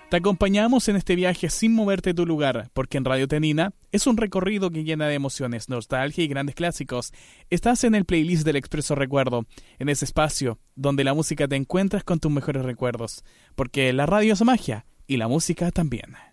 Te acompañamos en este viaje sin moverte de tu lugar, porque en Radio Tenina es un recorrido que llena de emociones, nostalgia y grandes clásicos. Estás en el playlist del Expreso Recuerdo, en ese espacio donde la música te encuentras con tus mejores recuerdos, porque la radio es magia y la música también.